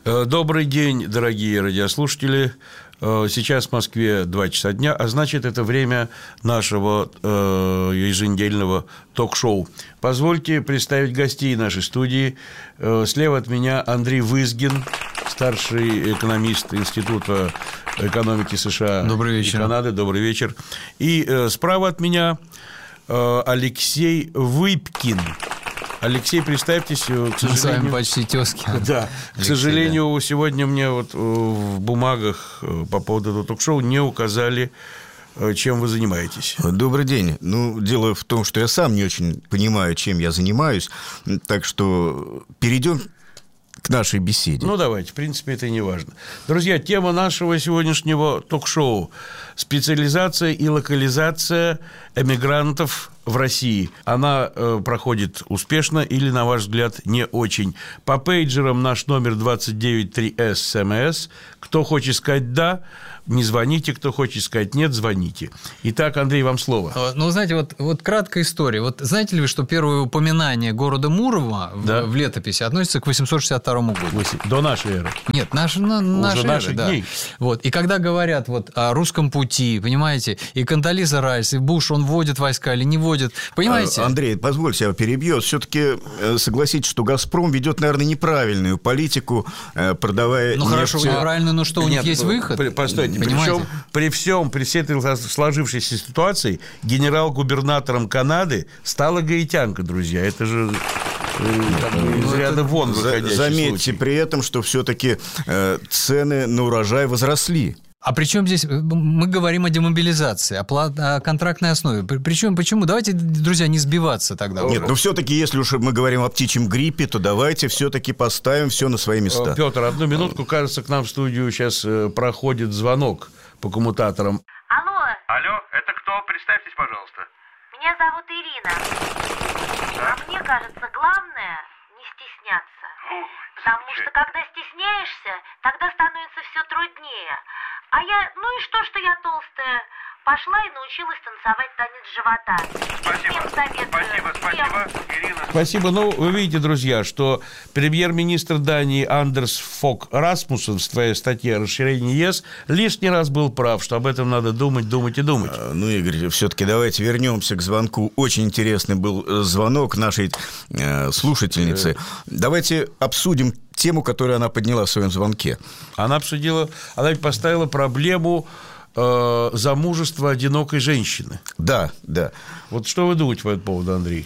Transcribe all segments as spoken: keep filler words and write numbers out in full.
Добрый день, дорогие радиослушатели. Сейчас в Москве два часа дня, а значит, это время нашего э, еженедельного ток-шоу. Позвольте представить гостей нашей студии. Э, слева от меня Андрей Вызгин, старший экономист Института экономики США Добрый вечер. и Канады. Добрый вечер. И э, справа от меня э, Алексей Выпкин. Алексей, представьтесь, к сожалению... Мы с вами почти тезки. Да, Алексей, к сожалению, да. Сегодня мне вот в бумагах по поводу этого ток-шоу не указали, чем вы занимаетесь. Добрый день. Ну, дело в том, что я сам не очень понимаю, чем я занимаюсь, так что перейдем к нашей беседе. Ну, давайте, в принципе, это не важно. Друзья, тема нашего сегодняшнего ток-шоу – специализация и локализация эмигрантов в России. Она э, проходит успешно или, на ваш взгляд, не очень? По пейджерам наш номер двадцать девять три эс СМС. Кто хочет сказать «да», не звоните, кто хочет сказать «нет», звоните. Итак, Андрей, вам слово. Ну, знаете, вот, вот краткая история. Вот знаете ли вы, что первое упоминание города Мурома да. в, в летописи относится к восемьсот шестьдесят второму году? До нашей эры. Нет, наш, на, нашей Уже эры, наших да. дней. Вот. И когда говорят вот о русском пути, понимаете, и Кондолиза Райс, и Буш, он вводит войска или не вводит, понимаете? Андрей, позвольте, я перебью. Все-таки согласитесь, что «Газпром» ведет, наверное, неправильную политику, продавая... Ну, хорошо, нефть... неправильную, но что, у Нет, них есть выход? Постойте, причем при всем, при всей этой сложившейся ситуации генерал-губернатором Канады стала гаитянка, друзья. Это же... Ну, из ряда вон выходящий Заметьте случай. При этом, что все-таки э, цены на урожай возросли. А при чем здесь мы говорим о демобилизации, о, плат, о контрактной основе? Причем, почему? Давайте, друзья, не сбиваться тогда. Нет, но все-таки, если уж мы говорим о птичьем гриппе, то давайте все-таки поставим все на свои места. Петр, одну минутку, кажется, к нам в студию сейчас проходит звонок по коммутаторам. Алло. Алло, это кто? Представьтесь, пожалуйста. Меня зовут Ирина. А мне кажется, главное не стесняться. Ну, Потому что когда стесняешься, тогда становится все труднее. А я, ну и что, что я толстая? Пошла и научилась танцевать танец живота. Спасибо, Всем советую. спасибо, спасибо, Всем. Ирина. Спасибо. Ну, вы видите, друзья, что премьер-министр Дании Андерс Фог Расмуссен в своей статье о расширении ЕС лишний раз был прав, что об этом надо думать, думать и думать. Ну, Игорь, все-таки давайте вернемся к звонку. Очень интересный был звонок нашей э, слушательницы. Давайте обсудим тему, которую она подняла в своем звонке. Она обсудила, она ведь поставила проблему э, замужества одинокой женщины. Да, да. Вот что вы думаете по этому поводу, Андрей?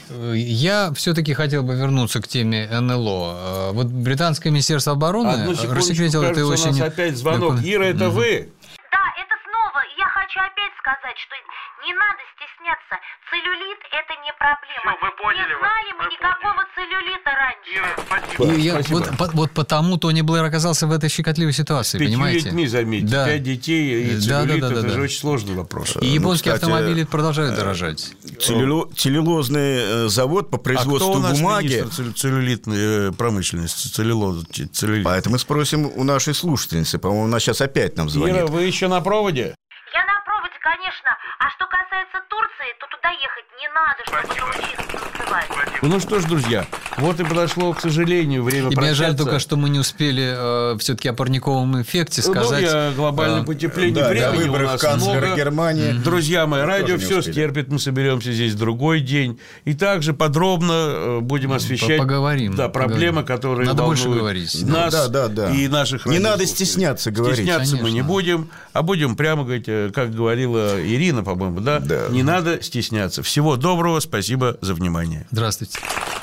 Я все-таки хотел бы вернуться к теме эн эл о. Вот британское министерство обороны рассекретило это очень... у нас опять звонок. Ира, это mm-hmm. вы? Да, это снова. Я хочу опять сказать, что не надо стесняться. Целлюлит – это не проблема. Все, мы поняли не знали вас. мы мы никакого целлюлита раньше. Ира, спасибо. И я, спасибо. вот, по, вот потому Тони Блэр оказался в этой щекотливой ситуации, Пятью понимаете? детьми, заметьте. Да. Пять детей и целлюлит, да, да, да, это да, же да. очень сложный вопрос. И японские ну, кстати, автомобили продолжают дорожать. Целлюло... Целлюлозный завод по производству а кто у нас бумаги. Министр целлюлитной промышленности, целлюлоз, целлюлит? Поэтому мы спросим у нашей слушательницы. По-моему, она сейчас опять нам звонит. Ира, вы еще на проводе? Я на проводе, конечно. А что касается Турции, то туда ехать не надо, чтобы научиться танцевать. Ну что ж, друзья, вот и подошло, к сожалению, время И прощаться. мне жаль только, что мы не успели э, все-таки о парниковом эффекте сказать. Ну, я о глобальном э, потеплении. Да, Времени да, у нас канцлера много. Германии. Друзья мои, Мы радио тоже не все успели. стерпит. Мы соберемся здесь в другой день. И также подробно будем освещать Поговорим, да, проблемы, поговорим. которые Надо больше волнуют говорить. нас Да, да, да. и наших Не надо радиослушателей. стесняться говорить. Стесняться мы Конечно. не будем, а будем прямо говорить, как говорила Ирина, по-моему, да? Да. Не надо стесняться. Всего доброго, спасибо за внимание. Здравствуйте.